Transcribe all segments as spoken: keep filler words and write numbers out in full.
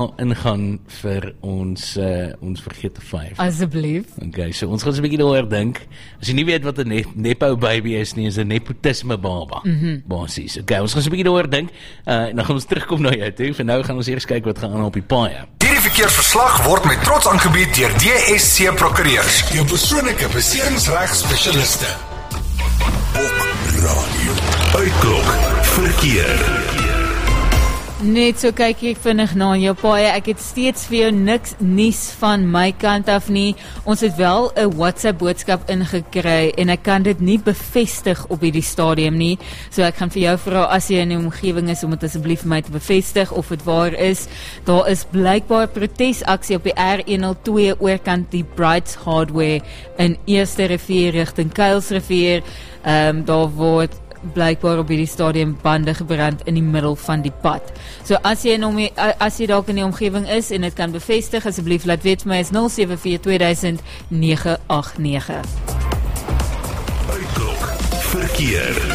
ingaan vir ons uh, ons vergete vyf. Asseblief. Okay, so ons gaan so 'n bietjie daaroor dink. As jy nie weet wat 'n ne nepo baby is nie, is 'n nepotisme baba. Mm-hmm. Basies. Okay, ons gaan so 'n bietjie daaroor dink. Uh, en dan gaan ons terugkom na jou toe. Vir nou gaan ons eers kyk wat gaan aan op die paaie. Hierdie verkeersverslag word met trots aangebied deur D S C Prokureurs, jou persoonlike beseringsregspesialiste. Op radio. Uitklok verkeer. Net so kyk ek vinnig na jou paaie. Ek het steeds vir jou niks nuus van my kant af nie. Ons het wel 'n WhatsApp boodskap ingekry en ek kan dit nie bevestig op hierdie stadium nie. So ek gaan vir jou vra as jy in die omgewing is om dit asseblief vir my te bevestig of dit waar is. Daar is blykbaar protesaksie op die R honderdtwee oorkant die Brights Hardware in Eerste Rivier rigting Kuilsrivier. Ehm um, daar word blykbaar op hierdie stadium bande gebrand in die middel van die pad. So as jy nou as jy dalk in die omgewing is en dit kan bevestig, asseblief laat weet vir my is nul sewe vier twee duisend nege agt nege. Uitklok verkeer.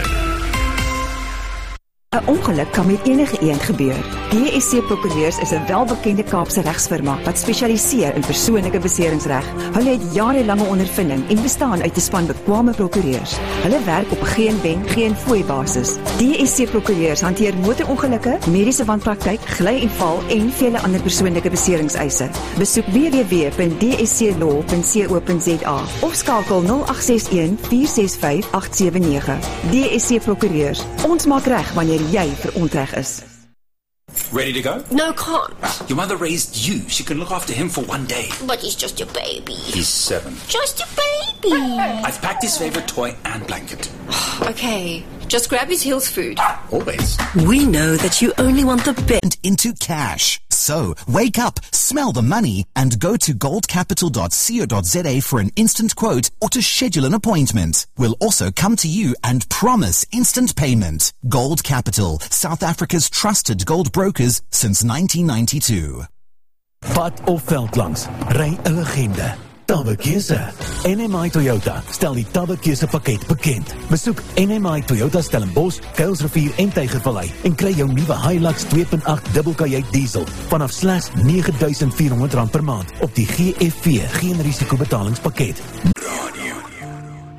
'n Ongeluk kan met enige een gebeur. D S C Prokureurs is 'n welbekende Kaapse regsfirma wat spesialiseer in persoonlike beseringsreg. Hulle het jarelange ondervinding en bestaan uit 'n span bekwame prokureurs. Hulle werk op 'n geen wen, geen fooi basis. D S C Prokureurs hanteer motorongelukke, mediese wanpraktyk, gly en val en vele ander persoonlike beseringseise. Besoek w w w punt d s c law punt co punt z a of skakel nul agt ses een vier ses vyf agt sewe nege. D S C Prokureurs. Ons maak reg wanneer jy verontreg is. Ready to go? No, can't. Your mother raised you. She can look after him for one day. But he's just your baby. He's seven. Just your baby. I've packed his favorite toy and blanket. Okay, just grab his Hills food. Always. We know that you only want the best. Into cash. So, wake up, smell the money, and go to gold capital dot co dot z a for an instant quote or to schedule an appointment. We'll also come to you and promise instant payment. Gold Capital, South Africa's trusted gold brokers since nineteen ninety-two. Pad of veld langs, ry 'n legende. Tabbekeuse. N M I Toyota stel die Tabbekeuse pakket bekend. Besoek N M I Toyota Stellenbosch, Kuilsrivier en Tygervallei en kry jou nuwe Hilux twee punt agt dubbelkajuit diesel vanaf slegs nege duisend vier honderd rand per maand op die G F V geen risiko betalingspakket. Radio.